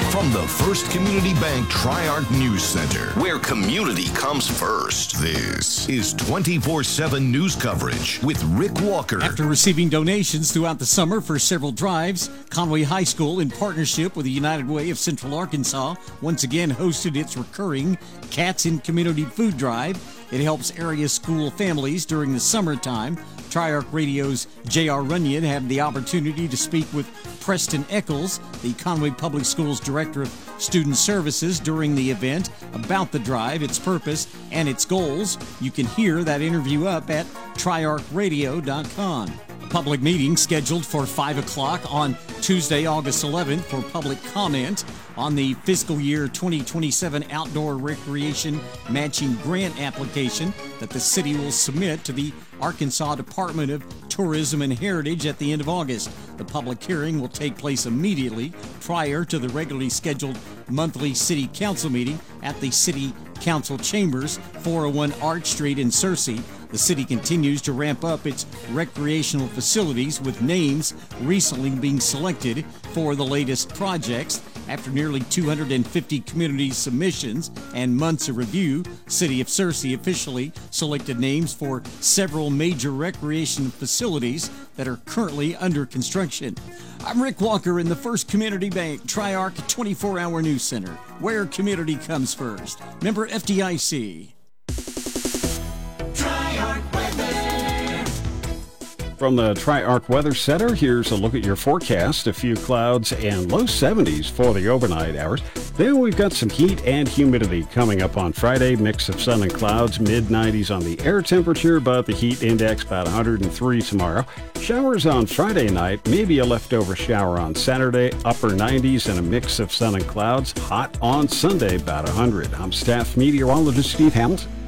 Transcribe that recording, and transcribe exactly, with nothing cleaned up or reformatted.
From the First Community Bank Tri-Arc News Center, where community comes first, this is twenty-four seven news coverage with Rick Walker. After receiving donations throughout the summer for several drives, Conway High School, in partnership with the United Way of Central Arkansas, once again hosted its recurring Cats in Community Food Drive. It helps area school families during the summertime. Tri-Arc Radio's J R. Runyon had the opportunity to speak with Preston Eccles, the Conway Public Schools Director of Student Services, during the event about the drive, its purpose, and its goals. You can hear that interview up at tri arc radio dot com. A public meeting scheduled for five o'clock on Tuesday, August eleventh for public comment on the fiscal year twenty twenty-seven outdoor recreation matching grant application that the city will submit to the Arkansas Department of Tourism and Heritage at the end of August. The public hearing will take place immediately prior to the regularly scheduled monthly city council meeting at the City Council Chambers, four oh one Arch Street in Searcy. The city continues to ramp up its recreational facilities, with names recently being selected for the latest projects. After nearly two hundred fifty community submissions and months of review, City of Searcy officially selected names for several major recreation facilities that are currently under construction. I'm Rick Walker in the First Community Bank Tri-Arc twenty-four hour News Center, where community comes first. Member F D I C. From the Tri-Arc Weather Center, here's a look at your forecast. A few clouds and low seventies for the overnight hours. Then we've got some heat and humidity coming up on Friday. Mix of sun and clouds, mid nineties on the air temperature, but the heat index about one hundred three tomorrow. Showers on Friday night, maybe a leftover shower on Saturday, upper nineties and a mix of sun and clouds. Hot on Sunday, about one hundred. I'm staff meteorologist Steve Hamilton.